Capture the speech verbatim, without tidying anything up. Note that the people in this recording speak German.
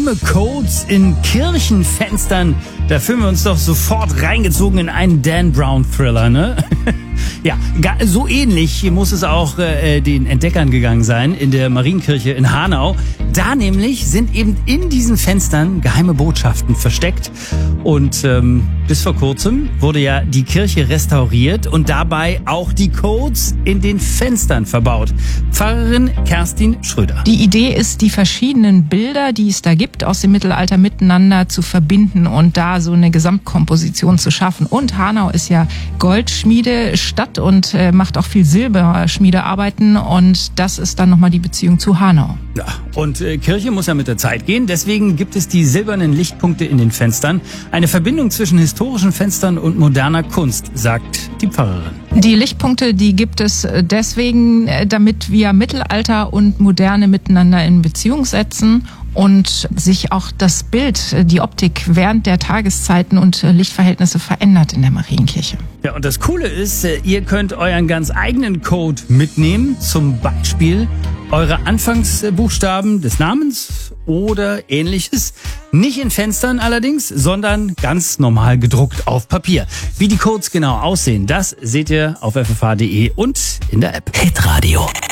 geheime Codes in Kirchenfenstern. Da fühlen wir uns doch sofort reingezogen in einen Dan Brown Thriller, ne? Ja, so ähnlich muss es auch äh, den Entdeckern gegangen sein in der Marienkirche in Hanau. Da nämlich sind eben in diesen Fenstern geheime Botschaften versteckt. Und ähm, bis vor kurzem wurde ja die Kirche restauriert und dabei auch die Codes in den Fenstern verbaut. Pfarrerin Kerstin Schröder. Die Idee ist, die verschiedenen Bilder, die es da gibt, aus dem Mittelalter miteinander zu verbinden und da so eine Gesamtkomposition zu schaffen. Und Hanau ist ja Goldschmiedestadt und äh, macht auch viel Silberschmiedearbeiten und das ist dann nochmal die Beziehung zu Hanau. Ja, und äh, Kirche muss ja mit der Zeit gehen, deswegen gibt es die silbernen Lichtpunkte in den Fenstern. Eine Verbindung zwischen historischen Fenstern und moderner Kunst, sagt die Pfarrerin. Die Lichtpunkte, die gibt es deswegen, damit wir Mittelalter und Moderne miteinander in Beziehung setzen und sich auch das Bild, die Optik während der Tageszeiten und Lichtverhältnisse verändert in der Marienkirche. Ja, und das Coole ist, ihr könnt euren ganz eigenen Code mitnehmen, zum Beispiel eure Anfangsbuchstaben des Namens oder ähnliches. Nicht in Fenstern allerdings, sondern ganz normal gedruckt auf Papier. Wie die Codes genau aussehen, das seht ihr auf f f h punkt d e und in der App. Hitradio